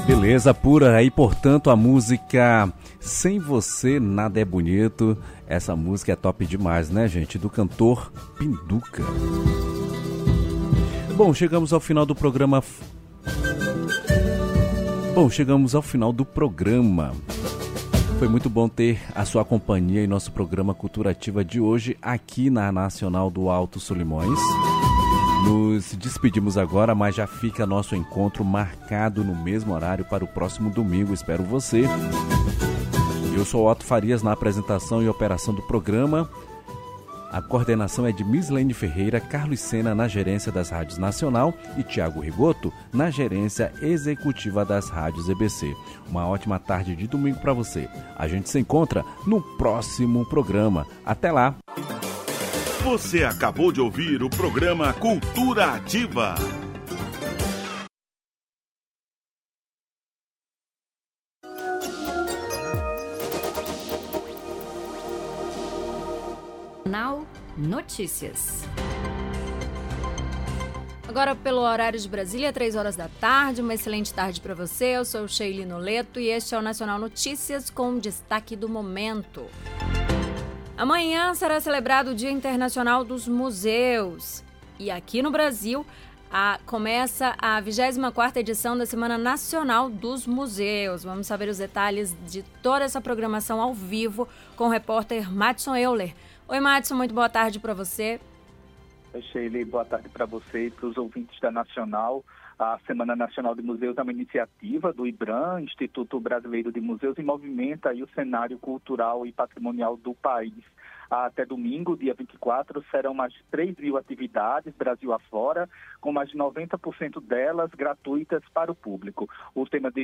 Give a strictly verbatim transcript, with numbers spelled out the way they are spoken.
Beleza pura, aí portanto a música Sem Você Nada é Bonito. Essa música é top demais, né, gente? Do cantor Pinduca. Bom, chegamos ao final do programa. Bom, chegamos ao final do programa. Foi muito bom ter a sua companhia em nosso programa Cultura Ativa de hoje aqui na Nacional do Alto Solimões. Nos despedimos agora, mas já fica nosso encontro marcado no mesmo horário para o próximo domingo. Espero você. Eu sou Otto Farias na apresentação e operação do programa. A coordenação é de Mislene Ferreira, Carlos Sena na gerência das rádios Nacional e Tiago Rigoto na gerência executiva das rádios E B C. Uma ótima tarde de domingo para você. A gente se encontra no próximo programa. Até lá! Você acabou de ouvir o programa Cultura Ativa. Jornal Notícias. Agora pelo horário de Brasília, três horas da tarde, uma excelente tarde para você. Eu sou Sheili Noleto e este é o Nacional Notícias com destaque do momento. Amanhã será celebrado o Dia Internacional dos Museus. E aqui no Brasil, a, começa a vigésima quarta edição da Semana Nacional dos Museus. Vamos saber os detalhes de toda essa programação ao vivo com o repórter Madson Euler. Oi, Madson, muito boa tarde para você. Oi, Sheila, boa tarde para você e para os ouvintes da Nacional. A Semana Nacional de Museus é uma iniciativa do IBRAM, Instituto Brasileiro de Museus, e movimenta aí o cenário cultural e patrimonial do país. Até domingo, dia vinte e quatro, serão mais de três mil atividades, Brasil afora, com mais de noventa por cento delas gratuitas para o público. O tema de